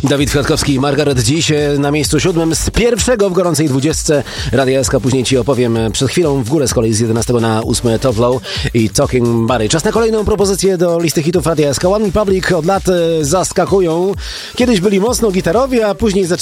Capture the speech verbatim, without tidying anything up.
Dawid Kwiatkowski i Margaret dziś na miejscu siódmym z pierwszego w gorącej dwudziestce Radia S K. Później ci opowiem przed chwilą w górę z kolei z jedenastego na ósmy Top Low i Talking Buddy. Czas na kolejną propozycję do listy hitów Radia S K. One Republic od lat zaskakują. Kiedyś byli mocno gitarowi, a później zaczęli